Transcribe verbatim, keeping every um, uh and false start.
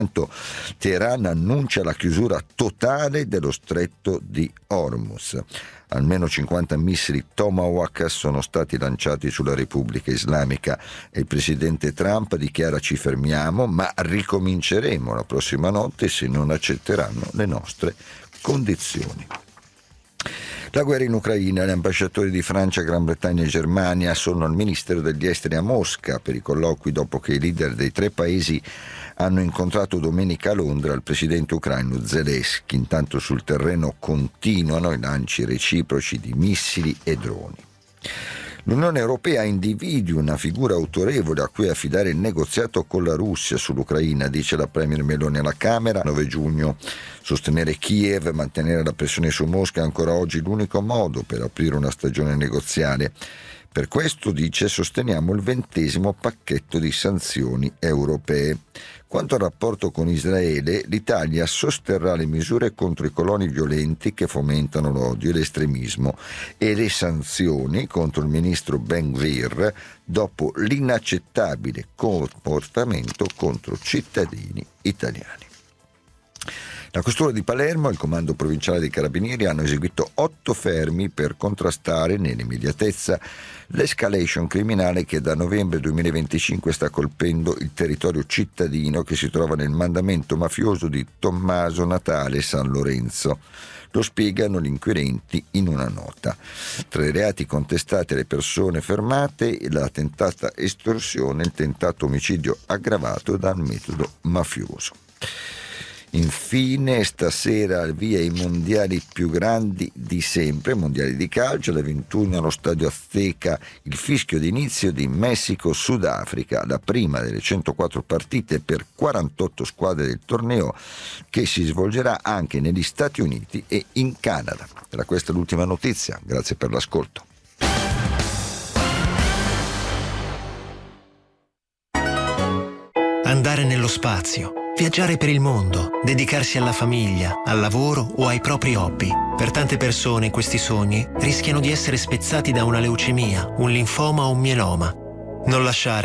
Teheran annuncia la chiusura totale dello stretto di Hormuz. Almeno cinquanta missili Tomahawk sono stati lanciati sulla Repubblica Islamica e il presidente Trump dichiara: ci fermiamo, ma ricominceremo la prossima notte se non accetteranno le nostre condizioni. La guerra in Ucraina. Gli ambasciatori di Francia, Gran Bretagna e Germania sono al Ministero degli Esteri a Mosca per i colloqui dopo che i leader dei tre paesi hanno incontrato domenica a Londra il presidente ucraino Zelensky. Intanto sul terreno continuano i lanci reciproci di missili e droni. L'Unione Europea individui una figura autorevole a cui affidare il negoziato con la Russia sull'Ucraina, dice la Premier Meloni alla Camera. nove giugno sostenere Kiev e mantenere la pressione su Mosca è ancora oggi l'unico modo per aprire una stagione negoziale. Per questo, dice, sosteniamo il ventesimo pacchetto di sanzioni europee. Quanto al rapporto con Israele, l'Italia sosterrà le misure contro i coloni violenti che fomentano l'odio e l'estremismo e le sanzioni contro il ministro Ben Gvir dopo l'inaccettabile comportamento contro cittadini italiani. La questura di Palermo e il comando provinciale dei Carabinieri hanno eseguito otto fermi per contrastare nell'immediatezza l'escalation criminale che da novembre duemilaventicinque sta colpendo il territorio cittadino che si trova nel mandamento mafioso di Tommaso Natale San Lorenzo. Lo spiegano gli inquirenti in una nota. Tra i reati contestati alle persone fermate, la tentata estorsione e il tentato omicidio aggravato dal metodo mafioso. Infine, stasera al via i mondiali più grandi di sempre, mondiali di calcio, alle ventuno allo stadio Azteca il fischio d'inizio di Messico-Sudafrica, la prima delle centoquattro partite per quarantotto squadre del torneo che si svolgerà anche negli Stati Uniti e in Canada. Era questa l'ultima notizia, grazie per l'ascolto. Andare nello spazio, viaggiare per il mondo, dedicarsi alla famiglia, al lavoro o ai propri hobby. Per tante persone questi sogni rischiano di essere spezzati da una leucemia, un linfoma o un mieloma. Non lasciare